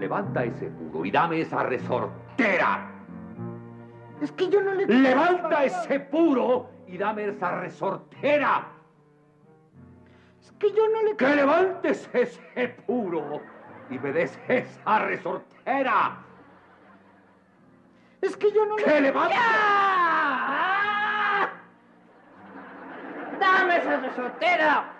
levanta ese puro y dame esa resortera. Es que yo no le... Levanta ese puro y dame esa resortera. Es que yo no le... Que levantes ese puro y me des esa resortera. Es que yo no le... ¡Que levantes! ¡Ya! ¡Dame esa resortera!